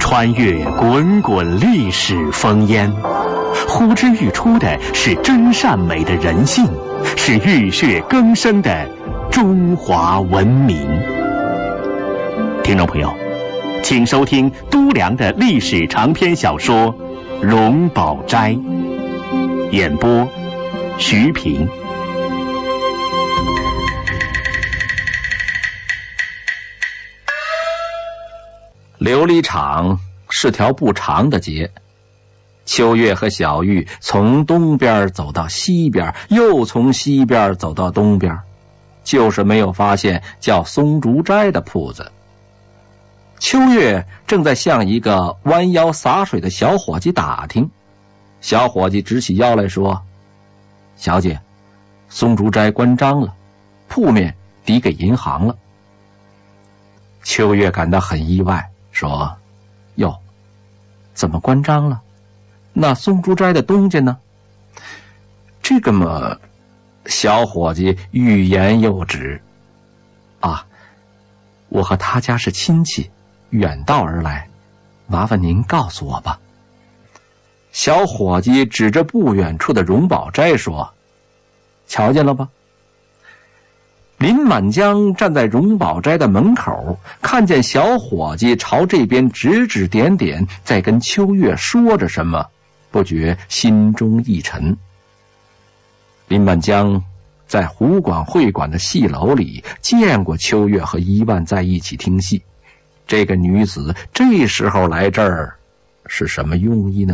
穿越滚滚历史烽烟，呼之欲出的是真善美的人性，是浴血更生的中华文明。听众朋友，请收听都良的历史长篇小说《荣宝斋》，演播徐平。 琉璃厂是条不长的街，秋月和小玉从东边走到西边，又从西边走到东边，就是没有发现叫松竹斋的铺子。秋月正在向一个弯腰洒水的小伙计打听，小伙计直起腰来说：“小姐，松竹斋关张了，铺面抵给银行了。”秋月感到很意外，说：“哟，怎么关张了？那松竹斋的东家呢？”这个嘛，小伙计欲言又止。啊，我和他家是亲戚，远道而来，麻烦您告诉我吧。小伙计指着不远处的荣宝斋说：“瞧见了吧？”林满江站在荣宝斋的门口，看见小伙计朝这边指指点点，在跟秋月说着什么，不觉心中一沉。林满江在湖广会馆的戏楼里见过秋月和伊万在一起听戏，这个女子这时候来这儿是什么用意呢？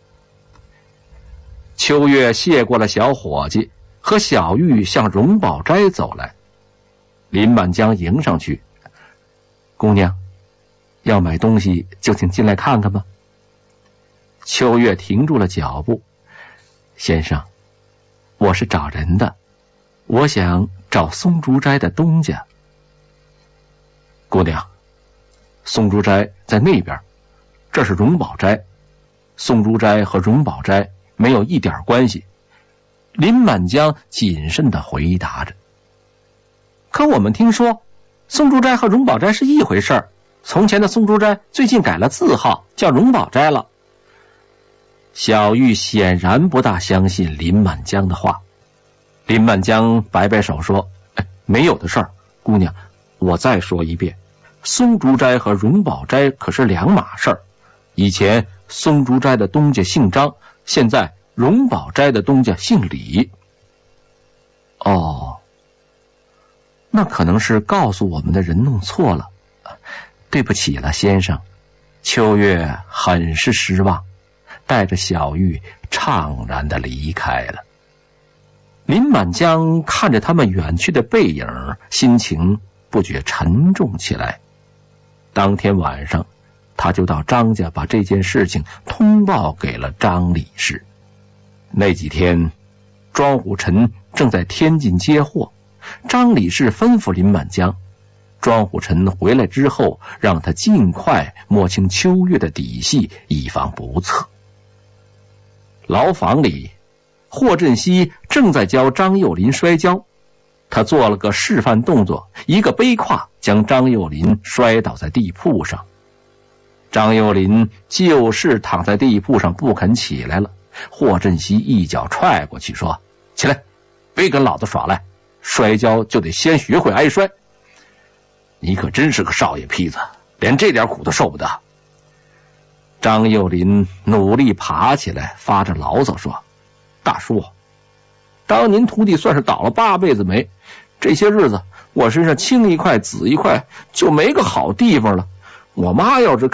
秋月谢过了小伙计，和小玉向荣宝斋走来。林满江迎上去：“姑娘，要买东西就请进来看看吧。”秋月停住了脚步：“先生，我是找人的，我想找松竹斋的东家。”“姑娘，松竹斋在那边，这是荣宝斋，松竹斋和荣宝斋没有一点关系。”林满江谨慎地回答着。“可我们听说松竹斋和荣宝斋是一回事儿，从前的松竹斋最近改了字号，叫荣宝斋了。”小玉显然不大相信林满江的话。林满江摆摆手说：“没有的事儿，姑娘，我再说一遍，松竹斋和荣宝斋可是两码事儿。以前松竹斋的东家姓张，现在荣宝斋的东家姓李。”“哦，那可能是告诉我们的人弄错了，对不起了，先生。”秋月很是失望，带着小玉怅然地离开了。林满江看着他们远去的背影，心情不觉沉重起来。当天晚上，他就到张家把这件事情通报给了张理事。那几天，庄虎臣正在天津接货，张理事吩咐林满江，庄虎臣回来之后，让他尽快摸清秋月的底细，以防不测。牢房里，霍振西正在教张幼林摔跤，他做了个示范动作，一个背胯将张幼林摔倒在地铺上。张幼林就是躺在地铺上不肯起来了，霍振西一脚踹过去说：“起来，别跟老子耍赖，摔跤就得先学会挨摔。你可真是个少爷坯子，连这点苦都受不得。”张幼林努力爬起来，发着牢骚说：“大叔，当您徒弟算是倒了8辈子霉，这些日子我身上青一块紫一块，就没个好地方了。我妈要是